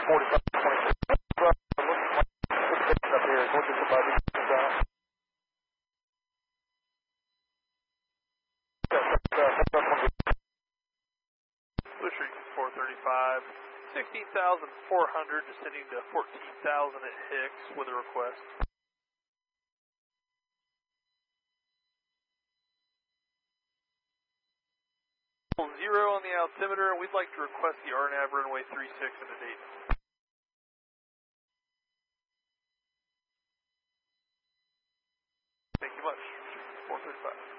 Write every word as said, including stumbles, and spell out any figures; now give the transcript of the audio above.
forty-five twenty-six. Up here, go to somebody. Blue Street four thirty-five, sixteen thousand four hundred, descending to fourteen thousand at Hicks with a request. Zero on the altimeter, and we'd like to request the R NAV runway three six into Dayton. Thank you much. four thirty-five.